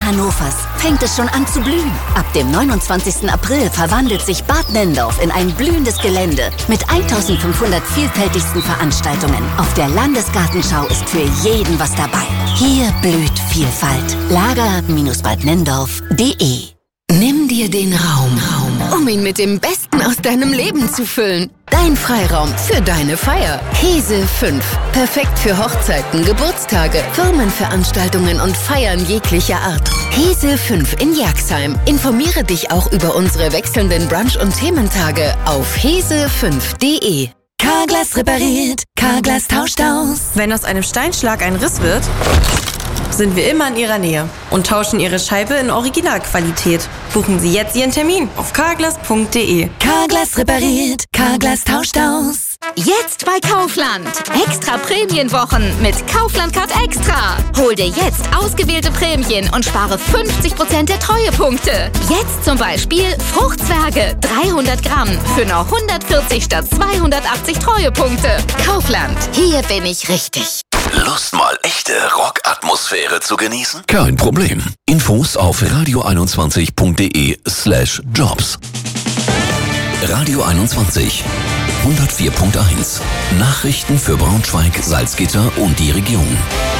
Hannovers fängt es schon an zu blühen. Ab dem 29. April verwandelt sich Bad Nendorf in ein blühendes Gelände mit 1500 vielfältigsten Veranstaltungen. Auf der Landesgartenschau ist für jeden was dabei. Hier blüht Vielfalt. Lager-badnendorf.de. Nimm dir den Raum, um ihn mit dem Besten aus deinem Leben zu füllen. Dein Freiraum für deine Feier. Hese 5. Perfekt für Hochzeiten, Geburtstage, Firmenveranstaltungen und Feiern jeglicher Art. Hese 5 in Jerxheim. Informiere dich auch über unsere wechselnden Brunch- und Thementage auf hese5.de. Carglass repariert, Carglass tauscht aus. Wenn aus einem Steinschlag ein Riss wird, sind wir immer in Ihrer Nähe und tauschen Ihre Scheibe in Originalqualität. Buchen Sie jetzt Ihren Termin auf carglass.de. Carglass repariert, Carglass tauscht aus. Jetzt bei Kaufland. Extra Prämienwochen mit Kaufland Card Extra. Hol dir jetzt ausgewählte Prämien und spare 50% der Treuepunkte. Jetzt zum Beispiel Fruchtzwerge 300 Gramm für nur 140 statt 280 Treuepunkte. Kaufland. Hier bin ich richtig. Lust mal echte Rockatmosphäre zu genießen? Kein Problem. Infos auf radio21.de/jobs. Radio 21 104.1. Nachrichten für Braunschweig, Salzgitter und die Region.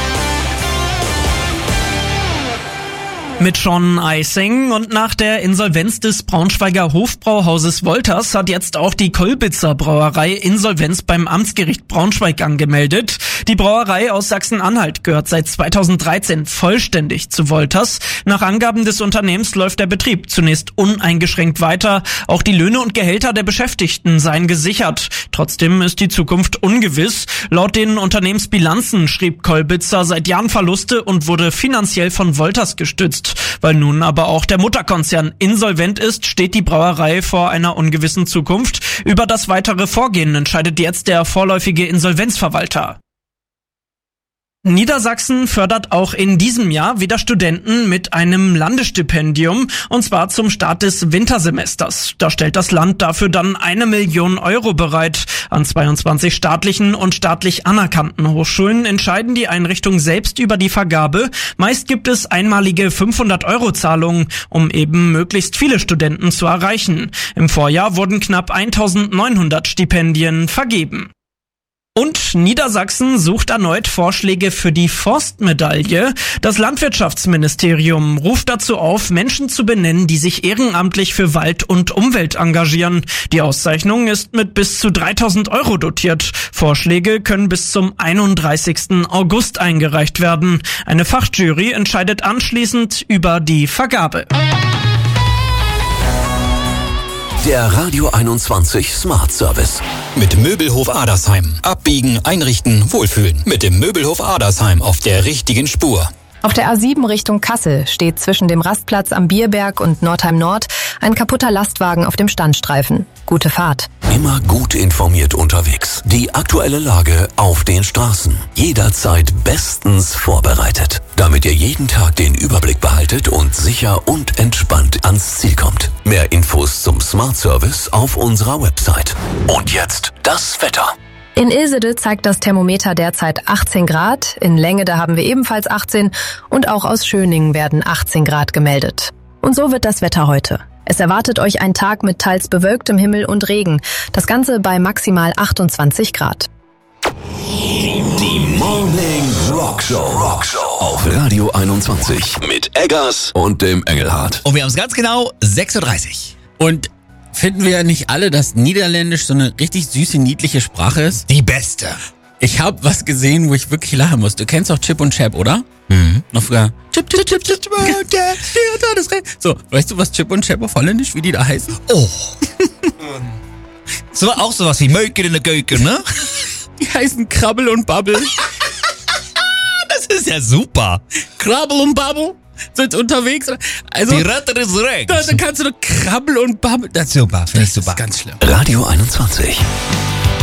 Mit Sean Eising und nach der Insolvenz des Braunschweiger Hofbrauhauses Wolters hat jetzt auch die Kolbitzer Brauerei Insolvenz beim Amtsgericht Braunschweig angemeldet. Die Brauerei aus Sachsen-Anhalt gehört seit 2013 vollständig zu Wolters. Nach Angaben des Unternehmens läuft der Betrieb zunächst uneingeschränkt weiter. Auch die Löhne und Gehälter der Beschäftigten seien gesichert. Trotzdem ist die Zukunft ungewiss. Laut den Unternehmensbilanzen schrieb Kolbitzer seit Jahren Verluste und wurde finanziell von Wolters gestützt. Weil nun aber auch der Mutterkonzern insolvent ist, steht die Brauerei vor einer ungewissen Zukunft. Über das weitere Vorgehen entscheidet jetzt der vorläufige Insolvenzverwalter. Niedersachsen fördert auch in diesem Jahr wieder Studenten mit einem Landesstipendium, und zwar zum Start des Wintersemesters. Da stellt das Land dafür dann 1 Million Euro bereit. An 22 staatlichen und staatlich anerkannten Hochschulen entscheiden die Einrichtungen selbst über die Vergabe. Meist gibt es einmalige 500-Euro-Zahlungen, um eben möglichst viele Studenten zu erreichen. Im Vorjahr wurden knapp 1900 Stipendien vergeben. Und Niedersachsen sucht erneut Vorschläge für die Forstmedaille. Das Landwirtschaftsministerium ruft dazu auf, Menschen zu benennen, die sich ehrenamtlich für Wald und Umwelt engagieren. Die Auszeichnung ist mit bis zu 3.000 Euro dotiert. Vorschläge können bis zum 31. August eingereicht werden. Eine Fachjury entscheidet anschließend über die Vergabe. Der Radio 21 Smart Service. Mit Möbelhof Adersheim. Abbiegen, einrichten, wohlfühlen. Mit dem Möbelhof Adersheim auf der richtigen Spur. Auf der A7 Richtung Kassel steht zwischen dem Rastplatz am Bierberg und Nordheim Nord ein kaputter Lastwagen auf dem Standstreifen. Gute Fahrt. Immer gut informiert unterwegs. Die aktuelle Lage auf den Straßen. Jederzeit bestens vorbereitet. Damit ihr jeden Tag den Überblick behaltet und sicher und entspannt ans Ziel kommt. Mehr Infos zum Smart Service auf unserer Website. Und jetzt das Wetter. In Ilsede zeigt das Thermometer derzeit 18 Grad, in Längede haben wir ebenfalls 18 und auch aus Schöningen werden 18 Grad gemeldet. Und so wird das Wetter heute. Es erwartet euch ein Tag mit teils bewölktem Himmel und Regen, das Ganze bei maximal 28 Grad. Die Morning Rockshow auf Radio 21 mit Eggers und dem Engelhardt. Und wir haben es ganz genau 6.30 Uhr. Und finden wir nicht alle, dass Niederländisch so eine richtig süße, niedliche Sprache ist? Die beste. Ich habe was gesehen, wo ich wirklich lachen muss. Du kennst doch Chip und Chap, oder? Mhm. Noch früher. Chip. So, weißt du, was Chip und Chap auf Holländisch, wie die da heißen? Oh. So, auch sowas wie Möken in der Keuken, ne? Die heißen Krabbel und Babbel. Das ist ja super. Krabbel und Babbel. Sind unterwegs. Also, die Ratte ist rechts. Da kannst du doch Krabbel und Babbel. Das ist super, finde ich super. Das ist ganz schlimm. Radio 21.